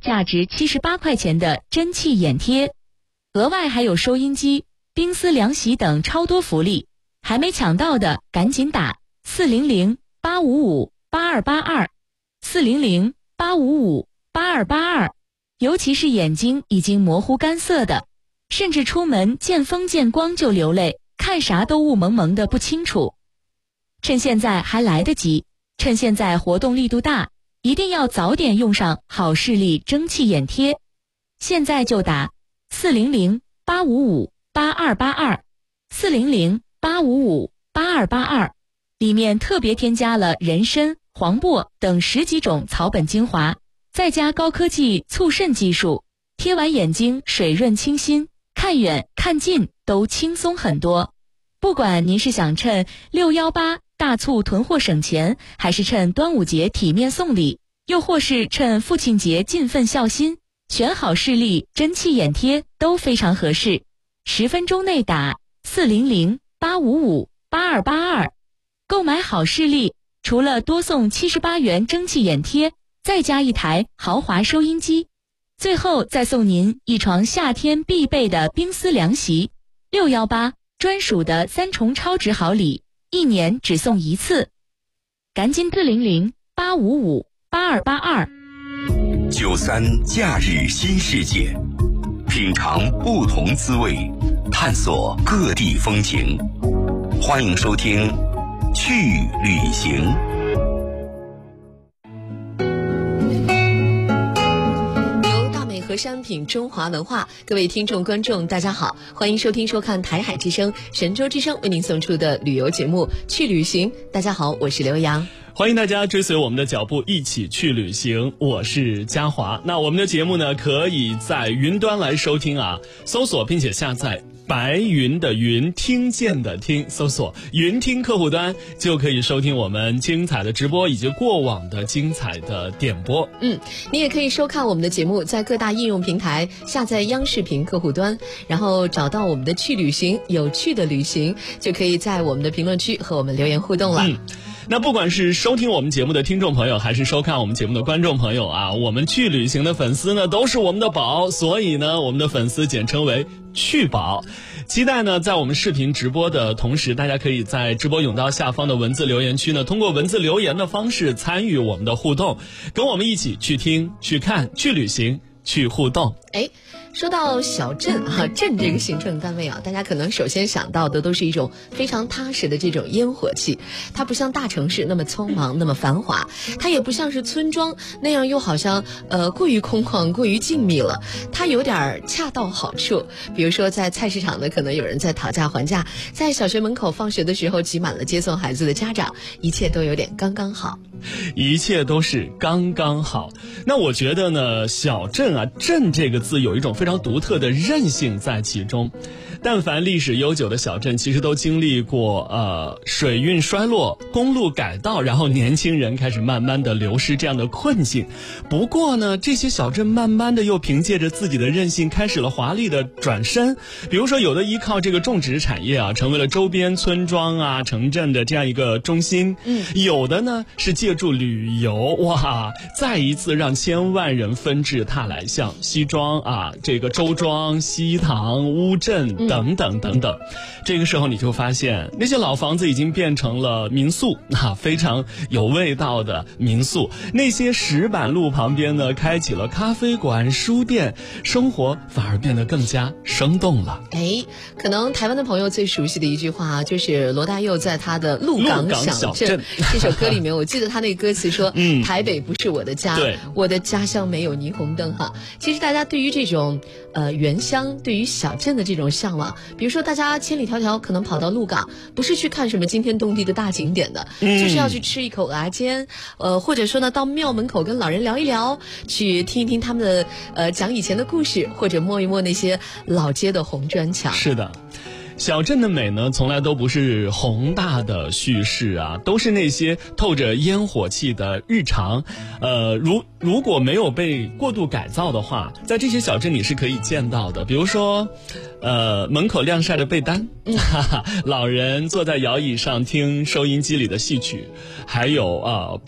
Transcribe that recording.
价值78块钱的蒸汽眼贴，额外还有收音机、冰丝凉席等超多福利，还没抢到的赶紧打400-855-8282，400-855-8282，尤其是眼睛已经模糊干涩的，甚至出门见风见光就流泪，看啥都雾蒙蒙的不清楚。趁现在还来得及，趁现在活动力度大，一定要早点用上好视力蒸汽眼贴。现在就打400-855-8282，400-855-8282，里面特别添加了人参、黄柏等10几种草本精华，再加高科技促渗技术，贴完眼睛水润清新，看远看近都轻松很多。不管您是想趁618大促囤货省钱，还是趁端午节体面送礼，又或是趁父亲节尽份孝心，选好视力蒸汽眼贴都非常合适。10分钟内打400-855-8282，购买好视力，除了多送78元蒸汽眼贴，再加一台豪华收音机，最后再送您一床夏天必备的冰丝凉席。618专属的3重超值好礼，1年只送1次，赶紧 400-855-8282。93假日新世界，品尝不同滋味，探索各地风情。欢迎收听去旅行。 和商品中华文化，各位听众观众大家好，欢迎收听收看台海之声神州之声为您送出的旅游节目去旅行。大家好，我是刘洋， 欢迎大家追随我们的脚步一起去旅行，我是嘉华。那我们的节目呢，可以在云端来收听啊，搜索并且下载白云的云，听见的听，搜索云听客户端就可以收听我们精彩的直播以及过往的精彩的点播。 你也可以收看我们的节目，在各大应用平台下载央视频客户端，然后找到我们的去旅行，有趣的旅行，就可以在我们的评论区和我们留言互动了。 那不管是收听我们节目的听众朋友，还是收看我们节目的观众朋友啊，我们去旅行的粉丝呢，都是我们的宝，所以呢，我们的粉丝简称为去宝。期待呢，在我们视频直播的同时，大家可以在直播甬道下方的文字留言区呢，通过文字留言的方式参与我们的互动，跟我们一起去听、去看、去旅行、去互动。 说到小镇镇这个行政单位啊，大家可能首先想到的都是一种非常踏实的这种烟火气，它不像大城市那么匆忙那么繁华，它也不像是村庄那样又好像过于空旷过于静谧了，它有点恰到好处。比如说在菜市场呢，可能有人在讨价还价，在小学门口放学的时候挤满了接送孩子的家长，一切都有点刚刚好， 一切都是刚刚好。那我觉得呢，小镇啊，镇这个字有一种非常独特的韧性在其中。但凡历史悠久的小镇，其实都经历过水运衰落、公路改道，然后年轻人开始慢慢的流失这样的困境。不过呢，这些小镇慢慢的又凭借着自己的韧性，开始了华丽的转身。比如说，有的依靠这个种植产业啊，成为了周边村庄啊、城镇的这样一个中心。有的呢是借助旅游，哇，再一次让千万人纷至沓来，像西庄啊、这个周庄、西塘、乌镇等等等等。这个时候你就发现那些老房子已经变成了民宿，非常有味道的民宿。那些石板路旁边呢，开启了咖啡馆、书店，生活反而变得更加生动了。 可能台湾的朋友最熟悉的一句话就是罗大佑在他的鹿港小镇这首歌里面，我记得他那个歌词说台北不是我的家，我的家乡没有霓虹灯其实大家对于这种原乡，对于小镇的这种向往，比如说大家千里迢迢可能跑到鹿港，不是去看什么惊天动地的大景点的，就是要去吃一口蚵仔煎，或者说呢到庙门口跟老人聊一聊，去听一听他们的讲以前的故事，或者摸一摸那些老街的红砖墙。 是的，小镇的美呢，从来都不是宏大的叙事啊，都是那些透着烟火气的日常。如果没有被过度改造的话，在这些小镇你是可以见到的。比如说，门口晾晒着被单，老人坐在摇椅上听收音机里的戏曲，还有